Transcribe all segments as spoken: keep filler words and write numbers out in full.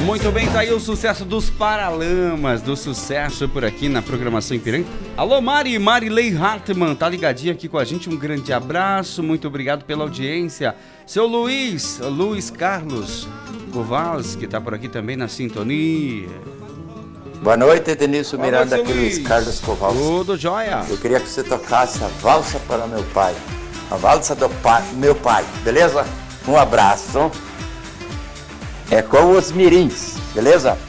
Muito bem, tá aí o sucesso dos Paralamas, do sucesso por aqui na programação Ipiranga. Alô, Mari, Marilei Hartmann, tá ligadinha aqui com a gente, um grande abraço, muito obrigado pela audiência. Seu Luiz, Luiz Carlos Kowalski, que tá por aqui também na sintonia. Boa noite, Denilson Miranda, aqui Luiz Carlos Kowalski. Tudo jóia. Eu queria que você tocasse a valsa para meu pai, a valsa do pai, meu pai, beleza? Um abraço. É com os mirins, beleza?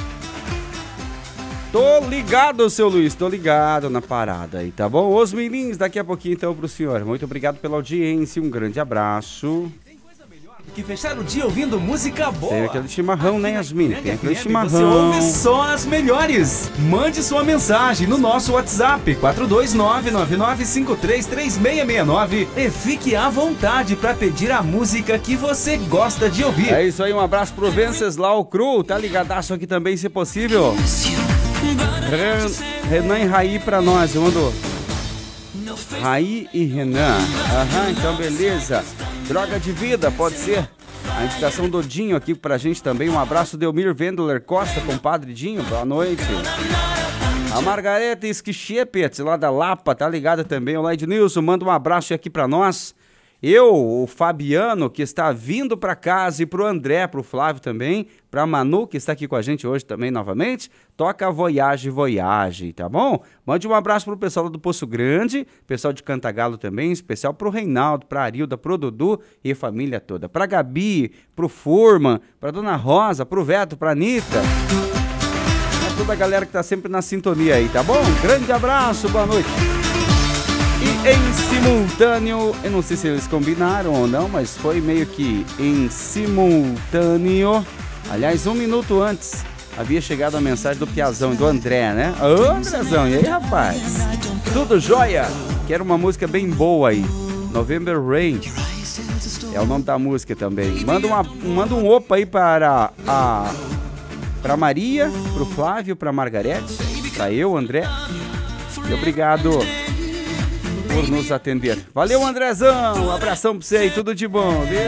Tô ligado, seu Luiz, tô ligado na parada aí, tá bom? Os mirins, daqui a pouquinho então pro senhor. Muito obrigado pela audiência, um grande abraço. Que fechar o dia ouvindo música boa. Tem aquele chimarrão, né, Yasmin? Tem aquele chimarrão. Você ouve só as melhores. Mande sua mensagem no nosso WhatsApp quatro dois nove, nove nove cinco três, três seis seis nove e fique à vontade para pedir a música que você gosta de ouvir. É isso aí, um abraço pro Venceslau Cru, tá ligadaço aqui também, se possível. Renan e Raí pra nós, eu mando. Raí e Renan. Aham, então beleza. Droga de vida, pode ser. A indicação do Dinho aqui pra gente também. Um abraço, Delmir Wendler Costa, compadre Dinho, boa noite. A Margareta Esquichepet, lá da Lapa, tá ligada também. Olá, Ednilson, manda um abraço aqui pra nós. Eu, o Fabiano, que está vindo para casa, e pro André, pro Flávio também, pra Manu, que está aqui com a gente hoje também novamente, toca Voyage, Voyage, tá bom? Mande um abraço pro pessoal do Poço Grande, pessoal de Cantagalo também, especial pro Reinaldo, pra Arilda, pro Dudu e família toda. Pra Gabi, pro Furman, pra Dona Rosa, pro Veto, pra Anitta, pra toda a galera que tá sempre na sintonia aí, tá bom? Grande abraço, boa noite. E em simultâneo, eu não sei se eles combinaram ou não, mas foi meio que em simultâneo. Aliás, um minuto antes, havia chegado a mensagem do Piazão e do André, né? Ô, Andrezão, e aí, rapaz? Tudo jóia? Quero uma música bem boa aí. November Rain é o nome da música também. Manda, uma, manda um opa aí para a pra Maria, pro Flávio, pra Margarete, pra eu, André. E obrigado por nos atender. Valeu, Andrezão, um abração pra você aí, tudo de bom, viu?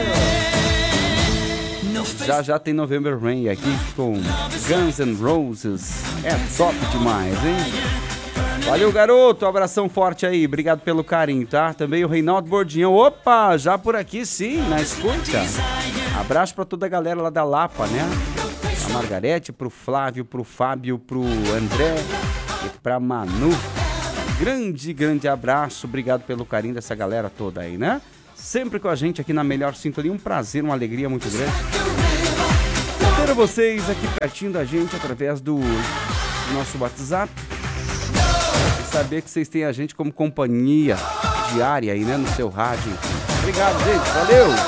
Já já tem November Rain aqui com Guns N' Roses. É top demais, hein? Valeu, garoto, um abração forte aí, obrigado pelo carinho, tá? Também o Reinaldo Bordinhão, opa, já por aqui sim, na escuta. Abraço pra toda a galera lá da Lapa, né? A Margarete, pro Flávio, pro Fábio, pro André e pra Manu. Grande, grande abraço, obrigado pelo carinho dessa galera toda aí, né? Sempre com a gente aqui na Melhor Sintonia, um prazer, uma alegria muito grande ter vocês aqui pertinho da gente através do nosso WhatsApp e saber que vocês têm a gente como companhia diária aí, né, no seu rádio. Obrigado, gente, valeu!